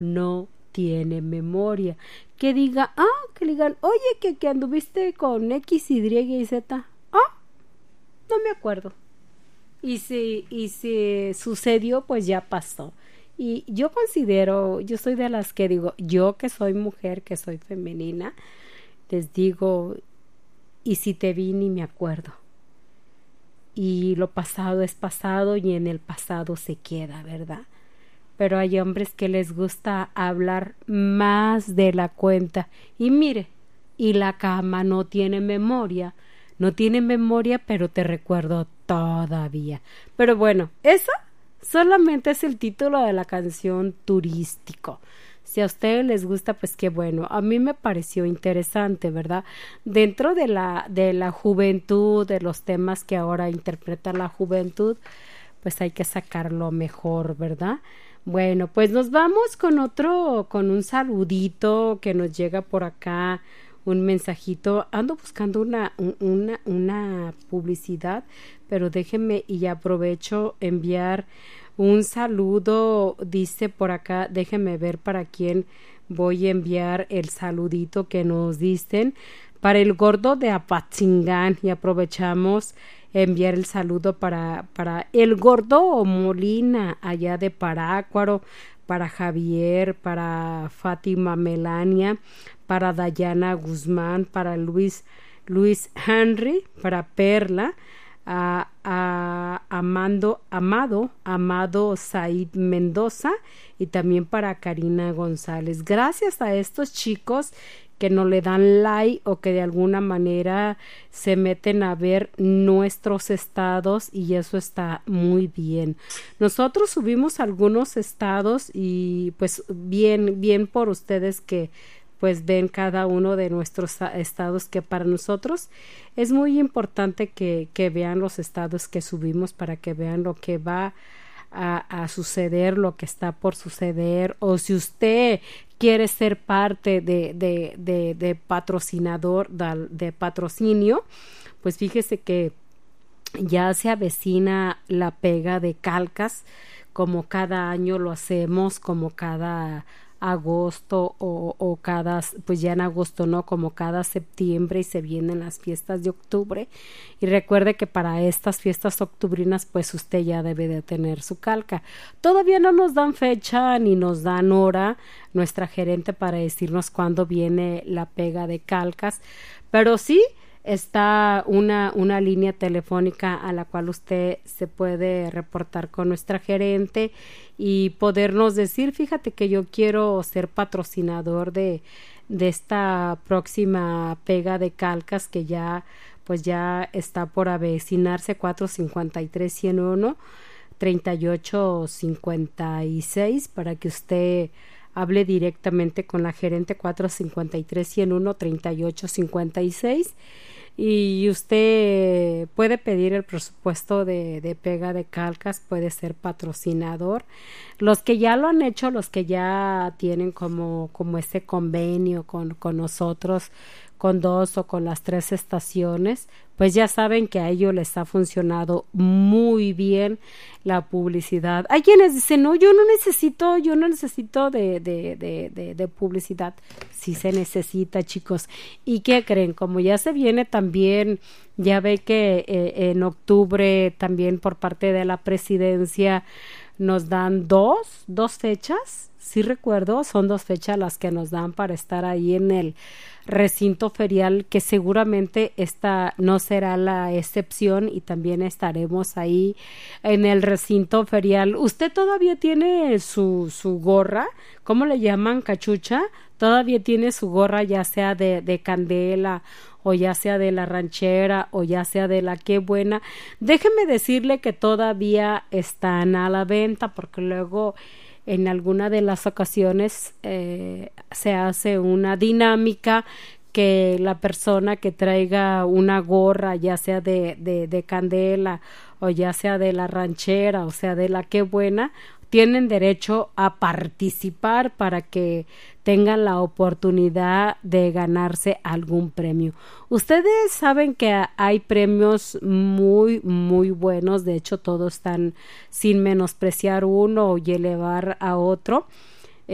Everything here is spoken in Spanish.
no tiene memoria. Que digan, oye, que anduviste con X, Y y Z. No me acuerdo. Y si sucedió, pues ya pasó. Y yo soy de las que digo, yo que soy mujer, que soy femenina, les digo, y si te vi ni me acuerdo. Y lo pasado es pasado y en el pasado se queda, ¿verdad? Pero hay hombres que les gusta hablar más de la cuenta. Y mire, y la cama no tiene memoria, pero te recuerdo todavía. Pero bueno, eso solamente es el título de la canción Turístico. Si a ustedes les gusta, pues qué bueno. A mí me pareció interesante, ¿verdad? Dentro de la juventud, de los temas que ahora interpreta la juventud, pues hay que sacarlo mejor, ¿verdad? Bueno, pues nos vamos con un saludito que nos llega por acá, un mensajito. Ando buscando una publicidad, pero déjenme y aprovecho enviar un saludo, dice por acá, déjenme ver para quién voy a enviar el saludito que nos dicen. Para el gordo de Apatzingán, y aprovechamos enviar el saludo para el gordo Molina, allá de Parácuaro, para Javier, para Fátima Melania, para Dayana Guzmán, para Luis Henry, para Perla, a Amado Said Mendoza y también para Karina González. Gracias a estos chicos que no le dan like o que de alguna manera se meten a ver nuestros estados, y eso está muy bien. Nosotros subimos algunos estados y pues bien por ustedes que pues ven cada uno de nuestros estados, que para nosotros es muy importante que vean los estados que subimos, para que vean lo que va a suceder, lo que está por suceder, o si usted quiere ser parte de patrocinador, de patrocinio, pues fíjese que ya se avecina la pega de Calcas, como cada año lo hacemos, como cada agosto o cada, pues ya en agosto no, como cada septiembre, y se vienen las fiestas de octubre. Y recuerde que para estas fiestas octubrinas pues usted ya debe de tener su calca. Todavía no nos dan fecha ni nos dan hora nuestra gerente para decirnos cuándo viene la pega de calcas, pero sí está una línea telefónica a la cual usted se puede reportar con nuestra gerente y podernos decir, fíjate que yo quiero ser patrocinador de esta próxima pega de calcas, que ya pues ya está por avecinarse. 453-101 3856, para que usted hable directamente con la gerente. 453-101 3856, y usted puede pedir el presupuesto de pega de calcas, puede ser patrocinador. Los que ya lo han hecho, los que ya tienen como este convenio con nosotros, con 2 o con las 3 estaciones, pues ya saben que a ellos les ha funcionado muy bien la publicidad. Hay quienes dicen, no, yo no necesito de publicidad. Sí se necesita, chicos. ¿Y qué creen? Como ya se viene también, ya ve que en octubre también por parte de la presidencia nos dan dos fechas, sí recuerdo, son 2 fechas las que nos dan para estar ahí en el recinto ferial, que seguramente esta no será la excepción, y también estaremos ahí en el recinto ferial. ¿Usted todavía tiene su gorra? ¿Cómo le llaman? ¿Cachucha? ¿Todavía tiene su gorra, ya sea de candela, o ya sea de la ranchera, o ya sea de la qué buena? Déjeme decirle que todavía están a la venta, porque luego en alguna de las ocasiones se hace una dinámica que la persona que traiga una gorra, ya sea de candela, o ya sea de la ranchera, o sea de la qué buena, tienen derecho a participar para que tengan la oportunidad de ganarse algún premio. Ustedes saben que hay premios muy buenos, de hecho todos están, sin menospreciar uno y elevar a otro.